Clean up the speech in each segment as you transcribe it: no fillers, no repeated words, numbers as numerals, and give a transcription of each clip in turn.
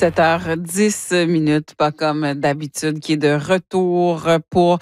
17h10, pas comme d'habitude, qui est de retour pour...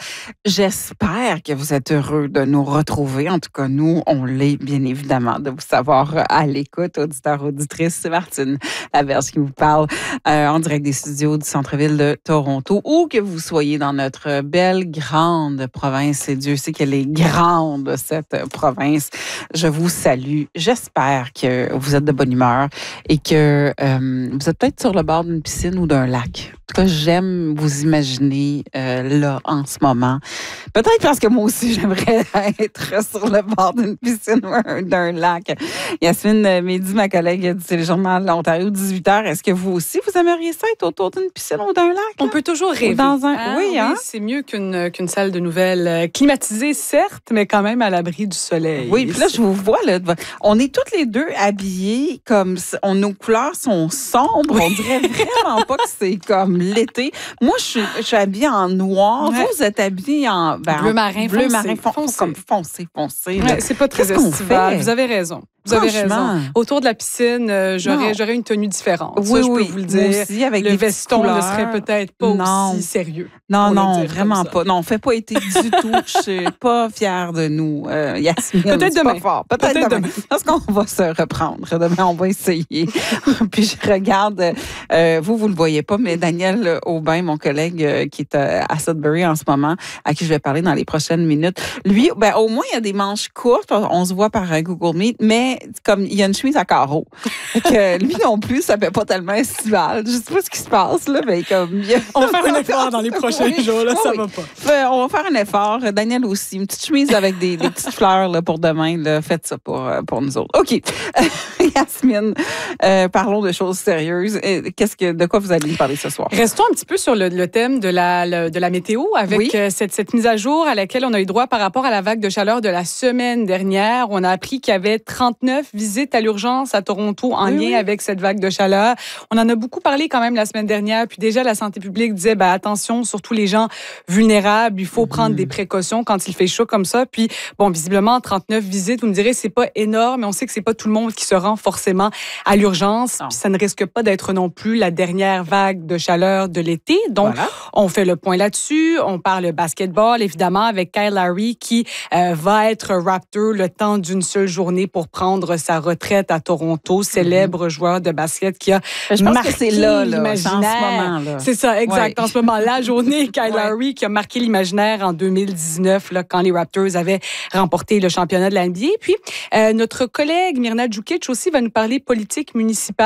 J'espère que vous êtes heureux de nous retrouver. En tout cas, nous, on l'est, bien évidemment, de vous savoir à l'écoute, auditeurs, auditrices. C'est Martine Laberge qui vous parle en direct des studios du centre-ville de Toronto, ou que vous soyez dans notre belle, grande province. Et Dieu sait qu'elle est grande, cette province. Je vous salue. J'espère que vous êtes de bonne humeur et que vous êtes peut-être sur le bord d'une piscine ou d'un lac. En tout cas, j'aime vous imaginer là en ce moment. Peut-être parce que moi aussi, j'aimerais être sur le bord d'une piscine ou d'un lac. Yasmine Mehdi, ma collègue du Téléjournal de l'Ontario, 18h. Est-ce que vous aussi, vous aimeriez ça être autour d'une piscine ou d'un lac? On peut toujours rêver. Dans un... Oui, hein? C'est mieux qu'une salle de nouvelles climatisée, certes, mais quand même à l'abri du soleil. Oui, puis là, je vous vois, là, on est toutes les deux habillées comme... nos couleurs sont sombres. On dirait vraiment pas que c'est comme l'été. Moi, je suis habillée en noir. Ouais. Vous êtes habillée en bleu marin foncé. Comme foncé. Ouais, c'est pas très estival. Vous avez raison. Vous avez raison. Autour de la piscine, j'aurais une tenue différente. Oui, ça, je peux vous le dire. Aussi, avec le veston ne serait peut-être pas aussi sérieux. Non, vraiment pas. Non, on ne fait pas été du tout. Je suis pas fière de nous, Yasmine. Peut-être demain. Pas fort. Peut-être demain. Parce qu'on va se reprendre. Demain, on va essayer. Puis je regarde, vous le voyez pas, mais Daniel Aubin, mon collègue qui est à Sudbury en ce moment, à qui je vais parler dans les prochaines minutes, lui, au moins, il y a des manches courtes. On se voit par Google Meet, mais comme il y a une chemise à carreaux. Que lui non plus, ça fait pas tellement estival. Je sais pas ce qui se passe, là, mais comme... On va faire un effort dans les prochains jours, là, ça va pas. On va faire un effort. Daniel aussi, une petite chemise avec des petites fleurs là, pour demain. Là. Faites ça pour nous autres. OK. Yasmine, parlons de choses sérieuses. De quoi vous allez nous parler ce soir? Restons un petit peu sur le thème de la météo avec cette mise à jour à laquelle on a eu droit par rapport à la vague de chaleur de la semaine dernière. On a appris qu'il y avait 39 visites à l'urgence à Toronto en lien avec cette vague de chaleur. On en a beaucoup parlé quand même la semaine dernière. Puis déjà, la santé publique disait, attention, surtout les gens vulnérables, il faut prendre des précautions quand il fait chaud comme ça. Puis, visiblement, 39 visites, vous me direz, c'est pas énorme, mais on sait que c'est pas tout le monde qui se rend forcément à l'urgence. Puis ça ne risque pas d'être non plus la dernière vague de chaleur de l'été. Donc, on fait le point là-dessus. On parle basketball, évidemment, avec Kyle Lowry qui va être Raptor le temps d'une seule journée pour prendre sa retraite à Toronto, célèbre joueur de basket qui a marqué l'imaginaire. C'est ça, exact. En ce moment, la journée, Kyle Lowry qui a marqué l'imaginaire en 2019, là, quand les Raptors avaient remporté le championnat de la NBA. Puis, notre collègue Mirna Djukic aussi va nous parler politique municipale.